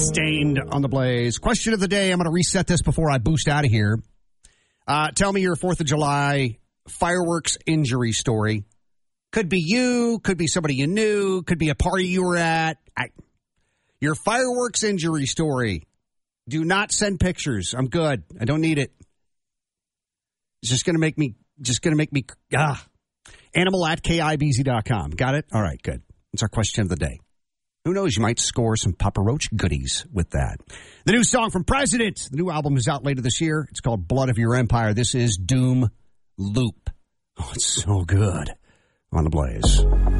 Stained on the Blaze. Question of the day. I'm going to reset this before I boost out of here. Tell me your 4th of July fireworks injury story. Could be you, could be somebody you knew, could be a party you were at. Your fireworks injury story. Do not send pictures. I'm good. I don't need it. It's just going to make me, Animal@KIBZ.com. Got it? All right, good. It's our question of the day. Who knows? You might score some Papa Roach goodies with that. The new song from President. The new album is out later this year. It's called Blood of Your Empire. This is Doom Loop. Oh, it's so good. On the Blaze.